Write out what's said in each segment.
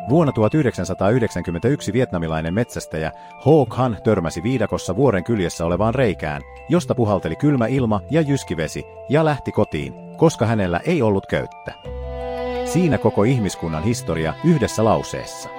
Vuonna 1991 vietnamilainen metsästäjä Ho Khan törmäsi viidakossa vuoren kyljessä olevaan reikään, josta puhalteli kylmä ilma ja jyskivesi, ja lähti kotiin, koska hänellä ei ollut köyttä. Siinä koko ihmiskunnan historia yhdessä lauseessa.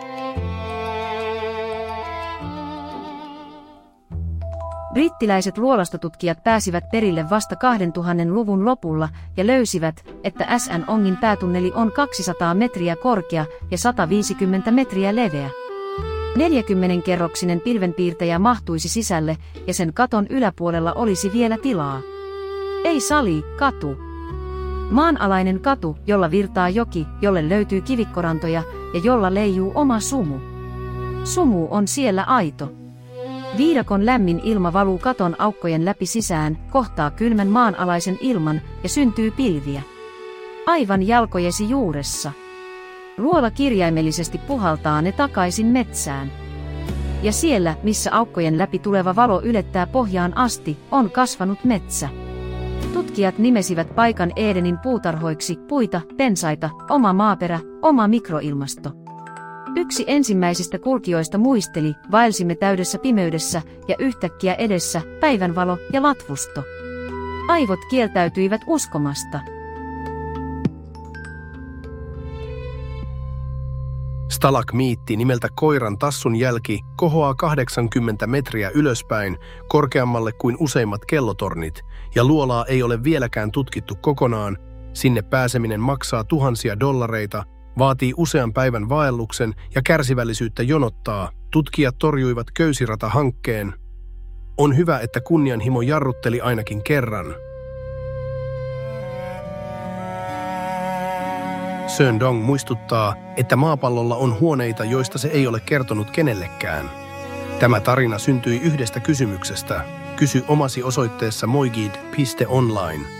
Brittiläiset luolastotutkijat pääsivät perille vasta 2000-luvun lopulla ja löysivät, että SN Ongin päätunneli on 200 metriä korkea ja 150 metriä leveä. 40-kerroksinen pilvenpiirtäjä mahtuisi sisälle ja sen katon yläpuolella olisi vielä tilaa. Ei sali, katu. Maanalainen katu, jolla virtaa joki, jolle löytyy kivikkorantoja ja jolla leijuu oma sumu. Sumu on siellä aito. Viidakon lämmin ilma valuu katon aukkojen läpi sisään, kohtaa kylmän maanalaisen ilman ja syntyy pilviä. Aivan jalkojesi juuressa. Luola kirjaimellisesti puhaltaa ne takaisin metsään. Ja siellä, missä aukkojen läpi tuleva valo ylettää pohjaan asti, on kasvanut metsä. Tutkijat nimesivät paikan Edenin puutarhoiksi: puita, pensaita, oma maaperä, oma mikroilmasto. Yksi ensimmäisistä kulkijoista muisteli: vaelsimme täydessä pimeydessä ja yhtäkkiä edessä päivänvalo ja latvusto. Aivot kieltäytyivät uskomasta. Stalagmiitti nimeltä koiran tassun jälki kohoaa 80 metriä ylöspäin, korkeammalle kuin useimmat kellotornit, ja luolaa ei ole vieläkään tutkittu kokonaan. Sinne pääseminen maksaa tuhansia dollareita, vaatii usean päivän vaelluksen ja kärsivällisyyttä jonottaa. Tutkijat torjuivat köysirata-hankkeen. On hyvä, että kunnianhimo jarrutteli ainakin kerran. Søren Dong muistuttaa, että maapallolla on huoneita, joista se ei ole kertonut kenellekään. Tämä tarina syntyi yhdestä kysymyksestä. Kysy omasi osoitteessa moigid.online.